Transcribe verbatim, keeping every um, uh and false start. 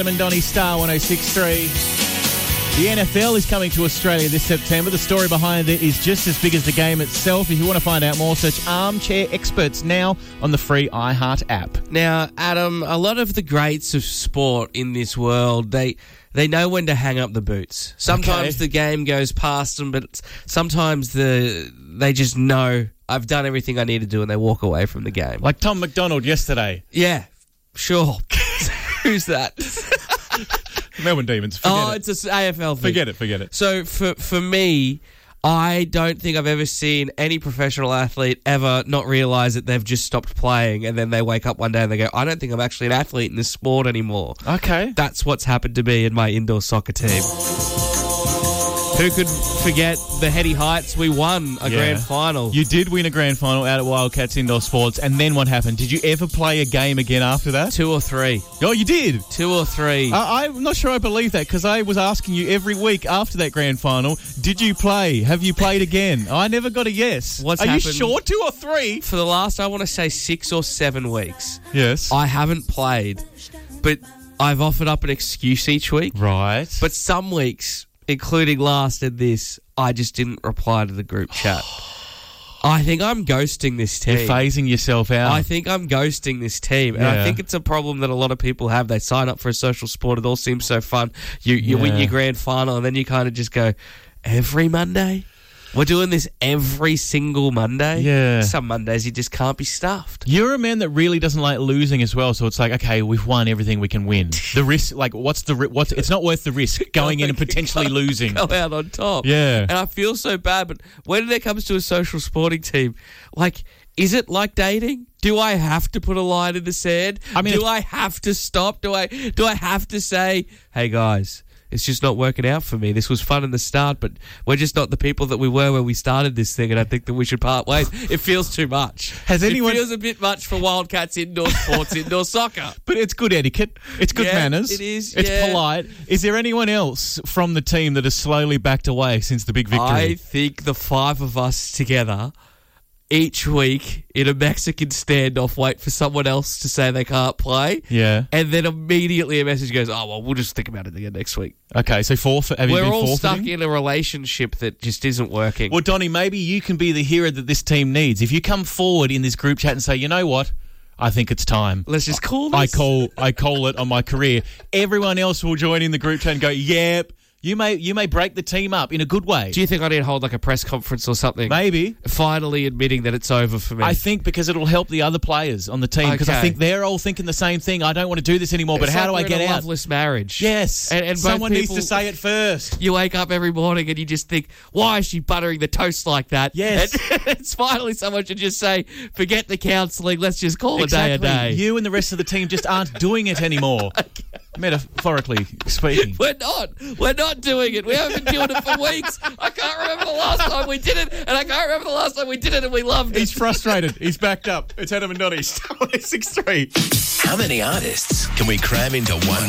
Adam and Donny Star one oh six point three. The N F L is coming to Australia this September. The story behind it is just as big as the game itself. If you want to find out more, search Armchair Experts now on the free iHeart app. Now, Adam, a lot of the greats of sport in this world, they they know when to hang up the boots. Sometimes Okay. the game goes past them, but sometimes the they just know, I've done everything I need to do, and they walk away from the game. Like Tom McDonald yesterday. Yeah, sure. Who's that? Melbourne Demons. Forget oh, it. it's a A F L thing. Forget it, forget it. So for for me, I don't think I've ever seen any professional athlete ever not realise that they've just stopped playing, and then they wake up one day and they go, I don't think I'm actually an athlete in this sport anymore. Okay. That's what's happened to me in my indoor soccer team. Who could forget the heady heights? We won a Yeah. grand final. You did win a grand final out at Wildcats Indoor Sports, and then what happened? Did you ever play a game again after that? Two or three. Oh, you did? Two or three. I, I'm not sure I believe that, because I was asking you every week after that grand final, did you play? Have you played again? I never got a yes. What's Are happened? you sure? Two or three? For the last, I want to say, six or seven weeks, Yes. I haven't played, but I've offered up an excuse each week. Right. But some weeks, including last and this, I just didn't reply to the group chat. I think I'm ghosting this team. You're phasing yourself out. I think I'm ghosting this team. And I Yeah. think it's a problem that a lot of people have. They sign up for a social sport. It all seems so fun. You you win Yeah. your grand final, and then you kind of just go, every Monday? We're doing this every single Monday? Yeah. Some Mondays you just can't be stuffed. You're a man that really doesn't like losing as well, so it's like, okay, we've won everything we can win. The risk, like, what's the ri- what's? It's not worth the risk going in and potentially losing. Go out on top. Yeah. And I feel so bad, but when it comes to a social sporting team, like, is it like dating? Do I have to put a line in the sand? I mean, do if- I have to stop? Do I do I have to say, hey guys, it's just not working out for me. This was fun in the start, but we're just not the people that we were when we started this thing, and I think that we should part ways. It feels too much. Has anyone- It feels a bit much for Wildcats indoor sports, indoor soccer. But it's good etiquette. It's good Yeah, manners. it is, It's yeah. polite. Is there anyone else from the team that has slowly backed away since the big victory? I think the five of us together, each week in a Mexican standoff, wait for someone else to say they can't play. Yeah. And then immediately a message goes, oh, well, we'll just think about it again next week. Okay, so forfeit. Have you We're been all forfeiting? stuck in a relationship that just isn't working. Well, Donny, maybe you can be the hero that this team needs. If you come forward in this group chat and say, you know what? I think it's time. Let's just call this. I call I call it on my career. Everyone else will join in the group chat and go, yep. You may you may break the team up in a good way. Do you think I need to hold like a press conference or something? Maybe. Finally admitting that it's over for me. I think because it'll help the other players on the team, because I Okay. think they're all thinking the same thing. I don't want to do this anymore, but It's how like do I we're in get a out? loveless marriage. Yes. And, and both someone needs people- to say it first. You wake up every morning and you just think, why is she buttering the toast like that? Yes. And it's finally someone should just say, forget the counselling, let's just call Exactly. a day a day. You and the rest of the team just aren't doing it anymore. Metaphorically speaking. We're not. We're not doing it. We haven't been doing it for weeks. I can't remember the last time we did it, and I can't remember the last time we did it and we loved it. He's frustrated. He's backed up. It's Adam and Donny. Star one oh six point three. How many artists can we cram into one